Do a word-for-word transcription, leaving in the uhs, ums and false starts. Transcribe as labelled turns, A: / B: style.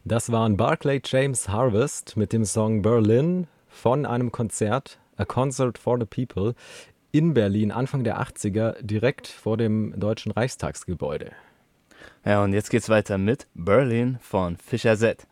A: Das waren Barclay James Harvest mit dem Song Berlin von einem Konzert, A Concert for the People, in Berlin Anfang der achtziger, direkt vor dem Deutschen Reichstagsgebäude.
B: Ja, und jetzt geht's weiter mit Berlin von Fischer Z.